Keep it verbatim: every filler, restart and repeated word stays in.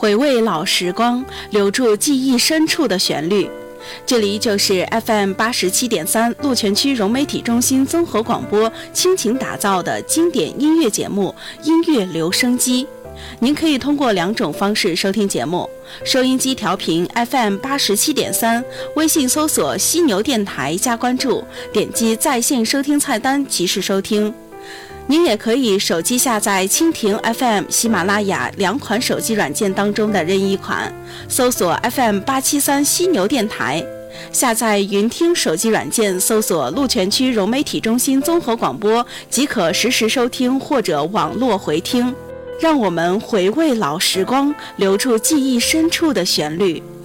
回味老时光，留住记忆深处的旋律。这里就是 F M 八十七点三鹿泉区融媒体中心综合广播倾情打造的经典音乐节目《音乐留声机》。您可以通过两种方式收听节目：收音机调频 F M 八十七点三，微信搜索犀牛电台加关注，点击在线收听菜单即时收听。您也可以手机下载蜻蜓 F M、喜马拉雅两款手机软件当中的任意款，搜索 F M 八七三犀牛电台。下载云听手机软件，搜索鹿泉区融媒体中心综合广播，即可实时收听或者网络回听。让我们回味老时光，留住记忆深处的旋律。